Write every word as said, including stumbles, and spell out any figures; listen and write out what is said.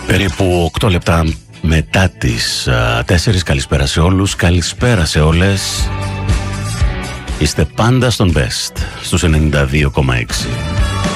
Περίπου οκτώ λεπτά μετά τις τέσσερις. Καλησπέρα σε όλους, καλησπέρα σε όλες. Είστε πάντα στον Best, στους ενενήντα δύο κόμμα έξι.